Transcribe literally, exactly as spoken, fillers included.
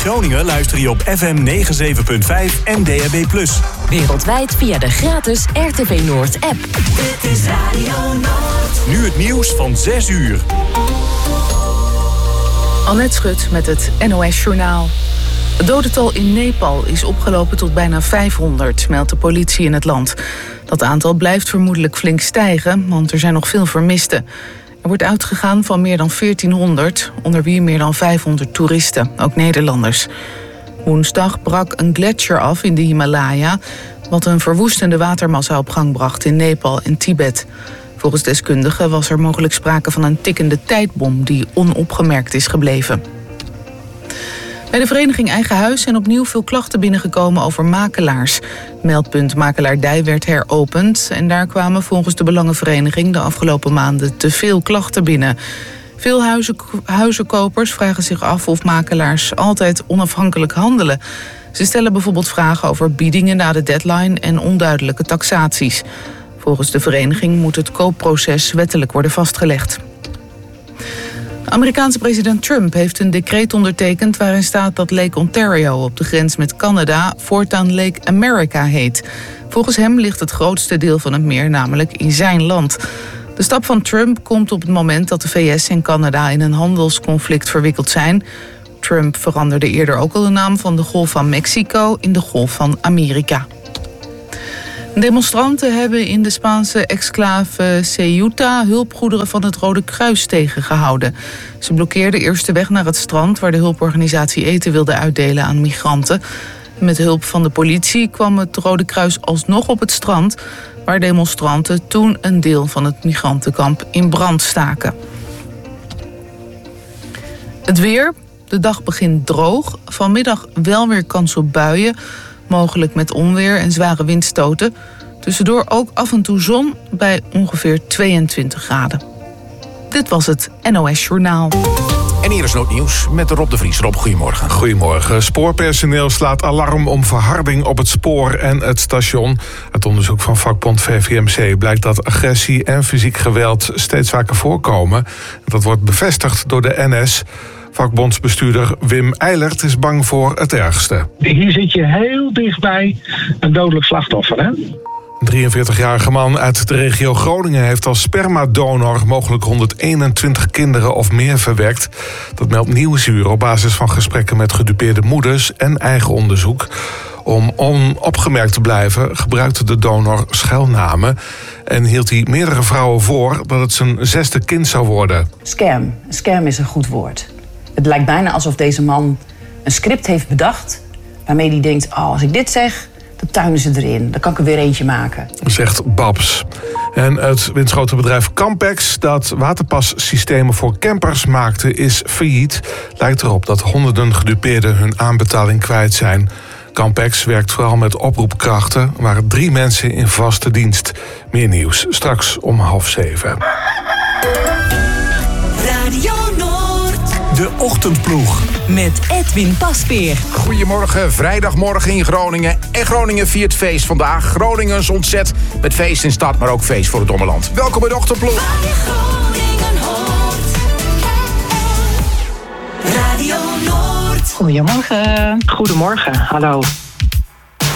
Groningen luister je op F M negenenzeventig komma vijf en D A B plus. Wereldwijd via de gratis R T V Noord app. Dit is Radio Noord. Nu het nieuws van zes uur. Annette Schut met het N O S Journaal. Het dodental in Nepal is opgelopen tot bijna vijfhonderd, meldt de politie in het land. Dat aantal blijft vermoedelijk flink stijgen, want er zijn nog veel vermisten. Er wordt uitgegaan van meer dan veertienhonderd, onder wie meer dan vijfhonderd toeristen, ook Nederlanders. Woensdag brak een gletsjer af in de Himalaya, wat een verwoestende watermassa op gang bracht in Nepal en Tibet. Volgens deskundigen was er mogelijk sprake van een tikkende tijdbom die onopgemerkt is gebleven. Bij de vereniging Eigen Huis zijn opnieuw veel klachten binnengekomen over makelaars. Meldpunt Makelaardij werd heropend en daar kwamen volgens de Belangenvereniging de afgelopen maanden te veel klachten binnen. Veel huizen, huizenkopers vragen zich af of makelaars altijd onafhankelijk handelen. Ze stellen bijvoorbeeld vragen over biedingen na de deadline en onduidelijke taxaties. Volgens de vereniging moet het koopproces wettelijk worden vastgelegd. De Amerikaanse president Trump heeft een decreet ondertekend waarin staat dat Lake Ontario op de grens met Canada voortaan Lake America heet. Volgens hem ligt het grootste deel van het meer namelijk in zijn land. De stap van Trump komt op het moment dat de V S en Canada in een handelsconflict verwikkeld zijn. Trump veranderde eerder ook al de naam van de Golf van Mexico in de Golf van Amerika. Demonstranten hebben in de Spaanse exclave Ceuta hulpgoederen van het Rode Kruis tegengehouden. Ze blokkeerden eerst de weg naar het strand waar de hulporganisatie eten wilde uitdelen aan migranten. Met hulp van de politie kwam het Rode Kruis alsnog op het strand, waar demonstranten toen een deel van het migrantenkamp in brand staken. Het weer. De dag begint droog. Vanmiddag wel weer kans op buien. Mogelijk met onweer en zware windstoten. Tussendoor ook af en toe zon bij ongeveer tweeëntwintig graden. Dit was het N O S Journaal. En hier is Noordnieuws met Rob de Vries. Rob, goedemorgen. Goedemorgen. Spoorpersoneel slaat alarm om verharding op het spoor en het station. Uit onderzoek van vakbond V V M C blijkt dat agressie en fysiek geweld steeds vaker voorkomen. Dat wordt bevestigd door de N S. Vakbondsbestuurder Wim Eilert is bang voor het ergste. Hier zit je heel dichtbij een dodelijk slachtoffer, hè? Een drieënveertigjarige man uit de regio Groningen heeft als spermadonor mogelijk honderdeenentwintig kinderen of meer verwekt. Dat meldt Nieuwsuur op basis van gesprekken met gedupeerde moeders en eigen onderzoek. Om onopgemerkt te blijven gebruikte de donor schuilnamen en hield hij meerdere vrouwen voor dat het zijn zesde kind zou worden. Scam. Scam is een goed woord. Het lijkt bijna alsof deze man een script heeft bedacht waarmee hij denkt, oh, als ik dit zeg, dan tuinen ze erin. Dan kan ik er weer eentje maken. Zegt Babs. En het winstgrote bedrijf Campex, dat waterpassystemen voor campers maakte, is failliet. Lijkt erop dat honderden gedupeerden hun aanbetaling kwijt zijn. Campex werkt vooral met oproepkrachten, waar drie mensen in vaste dienst. Meer nieuws straks om half zeven. Radio Noord. De Ochtendploeg. Met Edwin Paspeer. Goedemorgen, vrijdagmorgen in Groningen. En Groningen viert feest vandaag. Groningen is ontzet met feest in stad, maar ook feest voor het Dommeland. Welkom bij de Ochtendploeg. Waar je Groningen hoort. Radio Noord. Goedemorgen. Goedemorgen, hallo.